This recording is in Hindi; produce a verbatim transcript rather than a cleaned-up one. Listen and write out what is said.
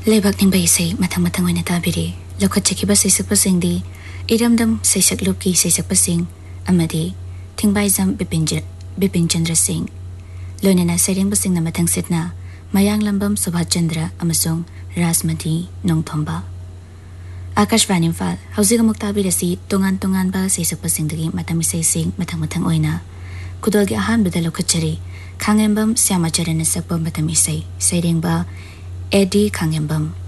लेबाक निंबाई से मथंग मथंग ओइना ताबिरे लखटचखिबा सैसकपसिंगदी इरमदम सैसकलुपकी सैसकपसिंग अमदी थिंगबाइजम बिपिन बिपिन चंद्र सिंह लोनना सैरेंबसिंगना मथंग सिटना मयांग लंबम सुभाष चंद्र अमसुंग राजमती नोंगथोंबा आकाशवाणी इम्फाल हौजिग अमुक ताबिरसी तोंगान तोंगानबा सैसकपसिंगदगी मतम इसैसिंग मथंग मथंग ओइना खुदोलगी अहानबदा लखटचरी खांगेंबम श्यामाचरण सकपा मतम इसै सैरेंबा एडी खांगेंबम